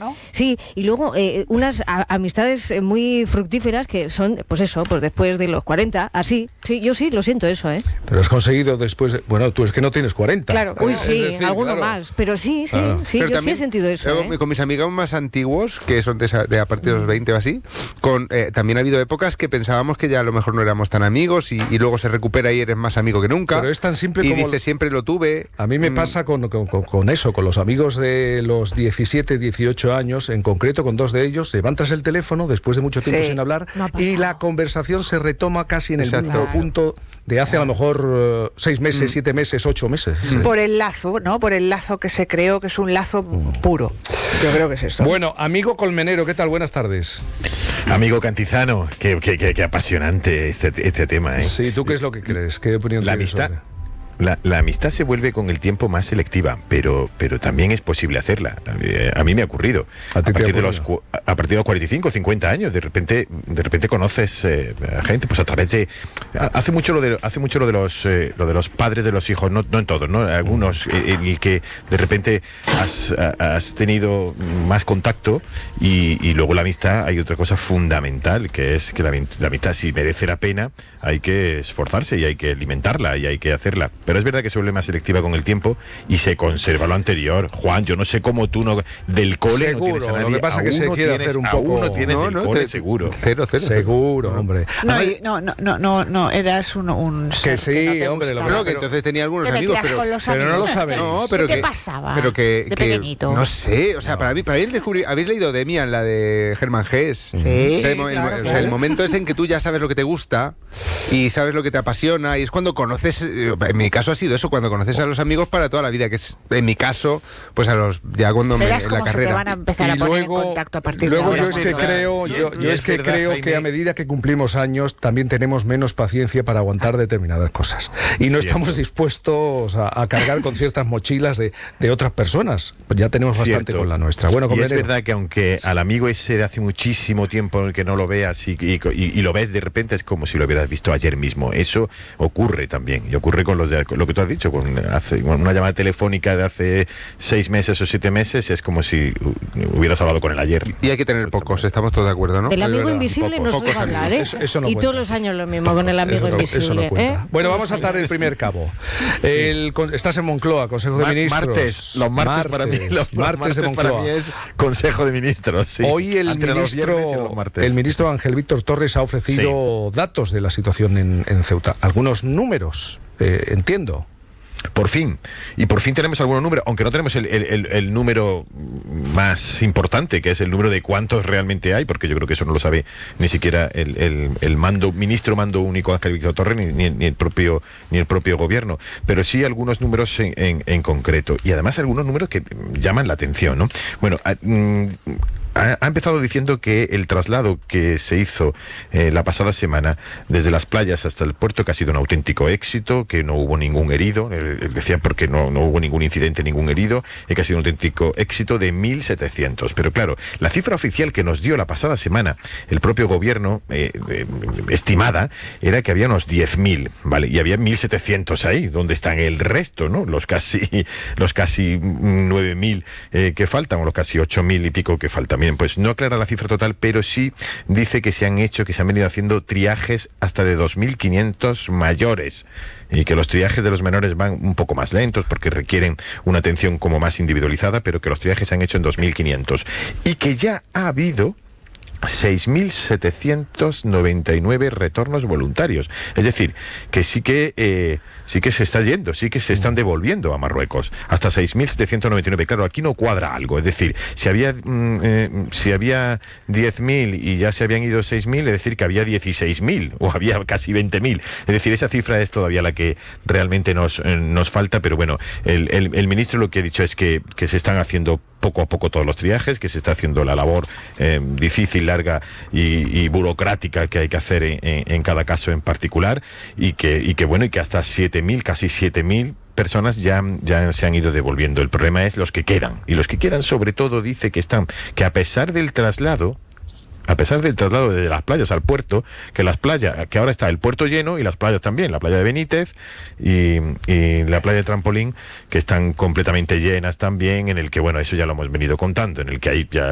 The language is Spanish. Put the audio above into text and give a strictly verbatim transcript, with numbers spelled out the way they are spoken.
¿no? Sí, y luego eh, unas a, amistades muy fructíferas que son, pues eso, pues después de los cuarenta, así. Sí, yo sí, lo siento eso, ¿eh? Pero has conseguido después, de, bueno, tú es que no tienes cuarenta. Claro, uy, sí, decir, alguno claro. más, pero sí, sí, Claro. sí, Pero yo también, sí he sentido eso, luego, ¿eh? con mis amigos más antiguos, que son de, esa- de a partir de los veinte o así, con, eh, también ha habido épocas que pensábamos que ya a lo mejor no éramos tan amigos y, y luego se recupera y eres más amigo que nunca. Pero es tan simple y como... dice siempre lo tuve. A mí me Mm, pasa con, con, con- con eso, con los amigos de los diecisiete, dieciocho años, en concreto con dos de ellos, levantas el teléfono después de mucho tiempo Sí. sin hablar No ha pasado. y la conversación se retoma casi en el Exacto. mismo punto de hace a lo mejor eh, seis meses, siete meses, ocho meses. Sí. Por el lazo, ¿no? Por el lazo que se creó, que es un lazo puro. Yo creo que es eso. Bueno, amigo Colmenero, ¿qué tal? Buenas tardes. Amigo Cantizano, qué, qué, qué, qué apasionante este, este tema, ¿eh? Sí, ¿tú qué es lo que crees? ¿Qué opinión La tienes amistad, sobre? la, la amistad se vuelve con el tiempo más selectiva, pero, pero también es posible hacerla. Eh, A mí me ha ocurrido. ¿A ti te ha partir de los, ocurrido? cu- a partir de los cuarenta y cinco, cincuenta años, de repente, de repente conoces eh, a gente, pues a través de ha- hace mucho lo de hace mucho lo de los eh, lo de los padres de los hijos, no, no en todos, ¿no? Algunos eh, en el que de repente has, ha- has tenido más contacto y, y luego la amistad. Hay otra cosa fundamental, que es que la, ami- la amistad, si merece la pena, hay que esforzarse y hay que alimentarla y hay que hacerla. Pero es verdad que se vuelve más selectiva con el tiempo y se conserva lo anterior. Juan, yo no sé cómo tú no del cole Seguro, no tienes a lo nadie. que pasa a que se uno quiere tienes- hacer un a poco- uno tienes No, del no, cole te- seguro. Cero, cero. Seguro, hombre. No, Además, y- no, no, no, no, no, eras un, un ser sí, que no te hombre, lo gustaba. Bueno, que pero- entonces tenía algunos Te amigos, metías pero... con los pero no amigos. lo sabéis. No, pero ¿Qué que, te pasaba pero que, de que- pequeñito? no sé, o sea, para mí, para mí el descubrir, habéis leído Demian, la de Germán Gess. Sí, O sea, el, mo- el mo- claro, o sea, el claro. momento es en que tú ya sabes lo que te gusta y sabes lo que te apasiona y es cuando conoces, eh, en mi caso ha sido eso, cuando conoces a los amigos para toda la vida, que es en mi caso, pues a los ya cuando me, Verás en la cómo se te carrera. van a empezar a y poner luego, en contacto a partir luego de ahora. yo es que Bueno, creo, Y- yo, y yo es es que verdad, creo Jaime. que a medida que cumplimos años también tenemos menos paciencia para aguantar determinadas cosas y no Cierto. estamos dispuestos a, a cargar con ciertas mochilas de, de otras personas. Pues ya tenemos bastante Cierto. con la nuestra. Bueno, y es Colmenero. verdad que aunque al amigo ese de hace muchísimo tiempo que no lo veas y, y- y- y lo ves de repente, es como si lo hubieras visto ayer mismo. Eso ocurre también. Y ocurre con los de, con lo que tú has dicho, con, hace, con una llamada telefónica de hace seis meses o siete meses, es como si hu- hubieras hablado con él ayer. Y hay que tener pocos, estamos todos de acuerdo, ¿no? El Es amigo verdad, invisible pocos, no se pocos va a hablar, ¿eh? amigos. Eso- eso no y cuenta. todos los años lo mismo con el amigo Eso no- invisible. eso no cuenta. ¿eh? Bueno, Todos vamos a los atar el años. primer cabo. El con- estás en Moncloa, Consejo de Mar- Ministros. martes, los martes, para mí, los, los martes martes de para Moncloa. mí es Consejo de Ministros. Sí. Hoy el Entre los viernes y ministro, los martes. el ministro Ángel Víctor Torres ha ofrecido datos de la situación en, en Ceuta. Algunos números, eh, entiendo. Por fin, y por fin tenemos algunos números, aunque no tenemos el, el- el- el número más importante, que es el número de cuántos realmente hay, porque yo creo que eso no lo sabe ni siquiera el, el- el mando, ministro mando único Ángel Víctor Torres, ni, ni- ni el propio ni el propio gobierno, pero sí algunos números en, en- en concreto, y además algunos números que llaman la atención, ¿no? Bueno, a- mm, ha, ha empezado diciendo que el traslado que se hizo eh, la pasada semana desde las playas hasta el puerto, que ha sido un auténtico éxito, que no hubo ningún herido, él, él decía porque no, no hubo ningún incidente, ningún herido, y que ha sido un auténtico éxito de mil setecientos. Pero claro, la cifra oficial que nos dio la pasada semana el propio gobierno, eh, eh, estimada, era que había unos diez mil, ¿vale? Y había mil setecientos ahí, donde están el resto, ¿no? Los casi, los casi nueve mil eh, que faltan, o los casi ocho mil y pico que faltan. Bien, pues no aclara la cifra total, pero sí dice que se han hecho, que se han venido haciendo triajes hasta de dos mil quinientos mayores y que los triajes de los menores van un poco más lentos porque requieren una atención como más individualizada, pero que los triajes se han hecho en dos mil quinientos y que ya ha habido seis mil setecientos noventa y nueve retornos voluntarios. Es decir, que sí que eh, sí que se está yendo, sí que se están devolviendo a Marruecos. Hasta seis mil setecientos noventa y nueve. Claro, aquí no cuadra algo. Es decir, si había mm, eh, si había diez mil y ya se habían ido seis mil, es decir, que había dieciséis mil o había casi veinte mil. Es decir, esa cifra es todavía la que realmente nos, eh, nos falta, pero bueno, el, el, el ministro lo que ha dicho es que, que se están haciendo poco a poco todos los triajes, que se está haciendo la labor eh, difícil, larga y, y burocrática que hay que hacer en, en, en cada caso en particular, y que, y que bueno, y que hasta siete mil, casi siete mil personas ya, ya se han ido devolviendo. El problema es los que quedan, y los que quedan sobre todo dice que están, que a pesar del traslado, a pesar del traslado de las playas al puerto, que las playas, que ahora está el puerto lleno y las playas también, la playa de Benítez y, y la playa de Trampolín, que están completamente llenas también, en el que, bueno, eso ya lo hemos venido contando, en el que hay ya